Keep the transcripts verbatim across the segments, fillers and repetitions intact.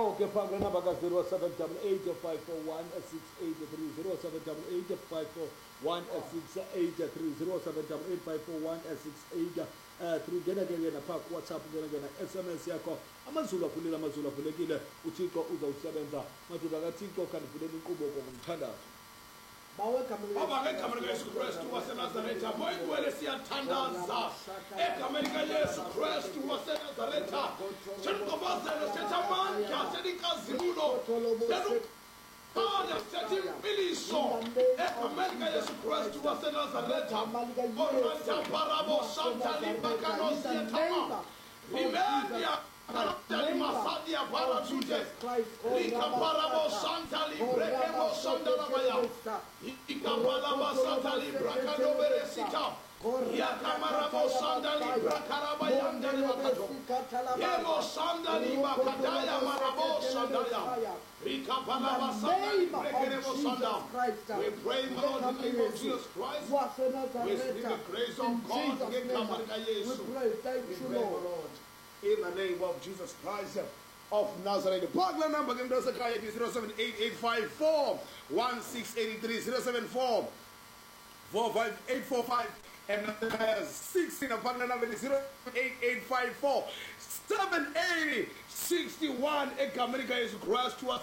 nawo ke phakwe number ka zero seven eight eight five four one six eight three zero seven eight eight five four one six eight three zero seven eight five four one six eight three ngena ke yena phak WhatsApp ngena ngena S M S yakho amazulu aphulile amazulu aphulekile uThixo uzawusebenza madoda kaThixo kanivulele inqubo ngomthandazo Baba ngegama likaYesu Kristu waseNazaretha moyigcwele siyathandaza egameni likaYesu Kristu waseNazaretha senqobozelo sethamandla seninkazimulo senukhanya setimpiliso egameni likaYesu Kristu waseNazaretha orantamparabo santalibakanosiyethama rimedia Dali masadia para Judas, Lika parabo santa librekemo sandalabaya, Ika palaba santa librakado beresita, Yakamarabo sanda librakarabayam dalibakato, Yemo sanda libakadaya marabo sandaya, Rika palaba sanda librekeremo sanda. We pray, Lord, in the name of Jesus Christ. We speak the grace of God. We pray, thank you, Lord. In the name of Jesus Christ of Nazareth. The Parkland number is zero seven eight eight five four one six eight three zero seven four four five eight four five and sixteen. The Parkland number is zero eight eight five four seven eight six one. Ekamerica is Christ to us.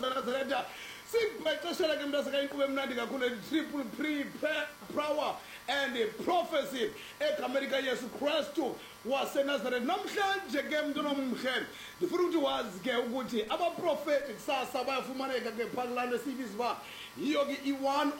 Triple pre power and the prophecy. Ekamerica is Christ to waseNazaretha namhlanje ke mntu nomhle ndifuna ukuthi wazi ke ukuthi abaprofeti kusasa bayafumaneka ke phakilana sibizwa yiyo ke i-one